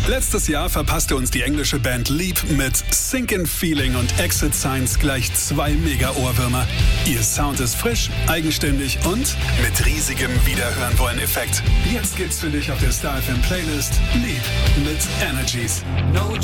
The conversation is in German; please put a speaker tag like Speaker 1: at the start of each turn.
Speaker 1: Letztes Jahr verpasste uns die englische Band Leap mit Sinkin' Feeling und Exit Signs gleich 2 Mega-Ohrwürmer. Ihr Sound ist frisch, eigenständig und mit riesigem Wiederhören-Wollen-Effekt. Jetzt gibt's für dich auf der Star FM Playlist Leap mit Energies.
Speaker 2: No